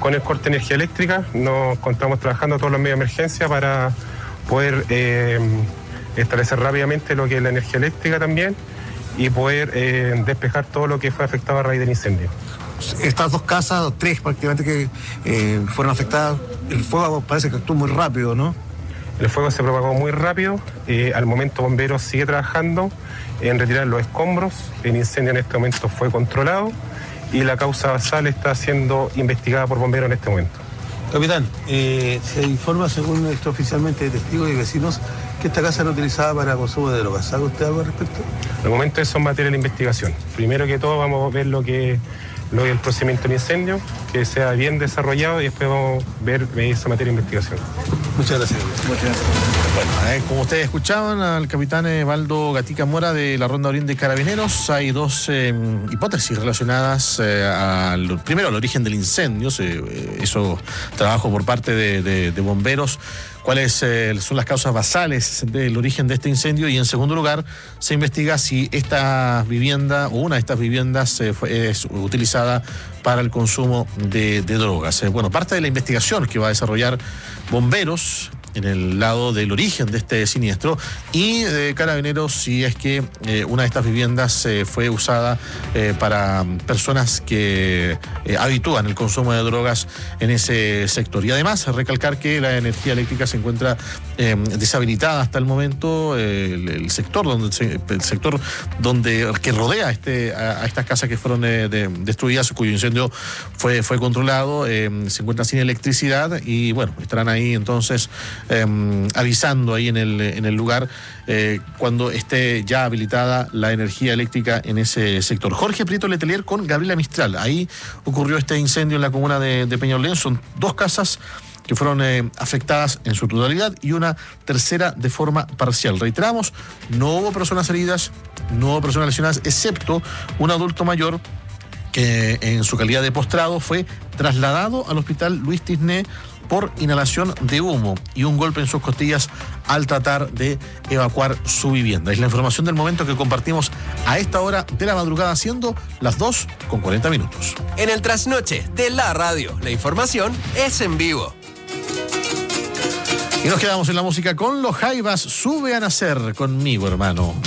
con el corte de energía eléctrica nos encontramos trabajando todos los medios de emergencia para poder establecer rápidamente lo que es la energía eléctrica también y poder despejar todo lo que fue afectado a raíz del incendio. Estas dos casas, tres prácticamente, que fueron afectadas, el fuego parece que actuó muy rápido, ¿no? El fuego se propagó muy rápido, al momento Bomberos sigue trabajando en retirar los escombros, el incendio en este momento fue controlado y la causa basal está siendo investigada por Bomberos en este momento. Capitán, se informa, según extraoficialmente de testigos y vecinos, que esta casa era utilizada para consumo de drogas. ¿Sabe usted algo al respecto? Al momento eso es materia de investigación. Primero que todo vamos a ver lo que es el procedimiento del incendio, que sea bien desarrollado y después vamos a ver esa materia de investigación. Muchas gracias. Muchas gracias. Bueno, como ustedes escuchaban al capitán Valdo Gatica Mora de la Ronda Oriente de Carabineros, hay dos hipótesis relacionadas primero al origen del incendio, eso trabajo por parte de bomberos, cuáles son las causas basales del origen de este incendio, y en segundo lugar se investiga si esta vivienda o una de estas viviendas es utilizada para el consumo de drogas. Bueno, parte de la investigación que va a desarrollar Bomberos en el lado del origen de este siniestro, y de Carabineros si es que una de estas viviendas fue usada para personas que habitúan el consumo de drogas en ese sector. Y además recalcar que la energía eléctrica se encuentra deshabilitada hasta el momento, el sector que rodea a estas casas que fueron destruidas, cuyo incendio fue controlado, se encuentra sin electricidad, y bueno, estarán ahí entonces avisando ahí en el lugar cuando esté ya habilitada la energía eléctrica en ese sector. Jorge Prieto Letelier con Gabriela Mistral. Ahí ocurrió este incendio en la comuna de Peñalolén. Son dos casas que fueron afectadas en su totalidad y una tercera de forma parcial. Reiteramos, no hubo personas heridas, no hubo personas lesionadas, excepto un adulto mayor que en su calidad de postrado fue trasladado al hospital Luis Tisné por inhalación de humo y un golpe en sus costillas al tratar de evacuar su vivienda. Es la información del momento que compartimos a esta hora de la madrugada, siendo las 2:40. En el trasnoche de la radio, la información es en vivo. Y nos quedamos en la música con los Jaivas. Sube a nacer conmigo, hermano.